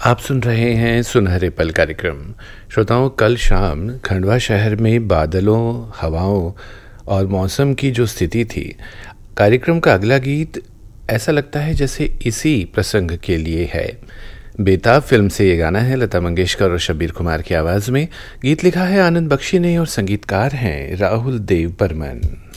आप सुन रहे हैं सुनहरे पल कार्यक्रम। श्रोताओं, कल शाम खंडवा शहर में बादलों, हवाओं और मौसम की जो स्थिति थी, कार्यक्रम का अगला गीत ऐसा लगता है जैसे इसी प्रसंग के लिए है। बेताब फिल्म से ये गाना है, लता मंगेशकर और शब्बीर कुमार की आवाज़ में। गीत लिखा है आनंद बख्शी ने और संगीतकार हैं राहुल देव बर्मन।